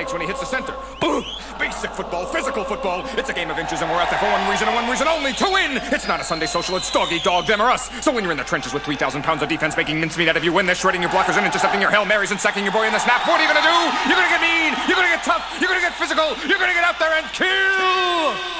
makes when he hits the center. Boom! Basic football, physical football. It's a game of inches, and we're out there for one reason and one reason only: to win! It's not a Sunday social, it's dog eat dog, them or us. So when you're in the trenches with 3,000 pounds of defense making mincemeat out of you, when they're shredding your blockers and intercepting your Hail Marys and sacking your boy in the snap, what are you gonna do? You're gonna get mean, you're gonna get tough, you're gonna get physical, you're gonna get out there and kill!